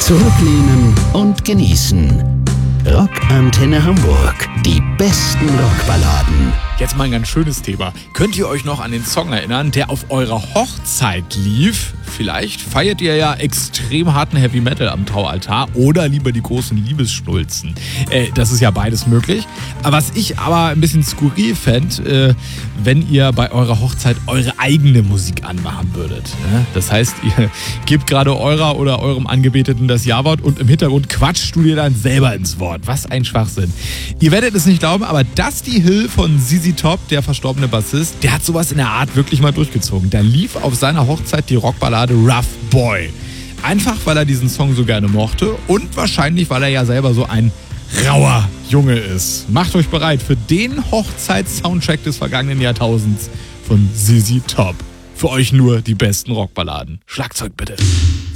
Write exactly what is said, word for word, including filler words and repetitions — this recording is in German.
Zurücklehnen und genießen. Rockantenne Hamburg. Die besten Rockballaden. Jetzt mal ein ganz schönes Thema. Könnt ihr euch noch an den Song erinnern, der auf eurer Hochzeit lief? Vielleicht feiert ihr ja extrem harten Heavy Metal am Traualtar oder lieber die großen Liebesschnulzen. Äh, das ist ja beides möglich. Was ich aber ein bisschen skurril fände, äh, wenn ihr bei eurer Hochzeit eure eigene Musik anmachen würdet. Ne? Das heißt, ihr gebt gerade eurer oder eurem Angebeteten das Ja-Wort und im Hintergrund quatscht du dir dann selber ins Wort. Was ein Schwachsinn. Ihr werdet es nicht glauben, aber Dusty Hill von Z Z Top, der verstorbene Bassist, der hat sowas in der Art wirklich mal durchgezogen. Da lief auf seiner Hochzeit die Rockballade Rough Boy. Einfach, weil er diesen Song so gerne mochte und wahrscheinlich, weil er ja selber so ein rauer Junge ist. Macht euch bereit für den Hochzeits-Soundtrack des vergangenen Jahrtausends von Z Z Top. Für euch nur die besten Rockballaden. Schlagzeug bitte.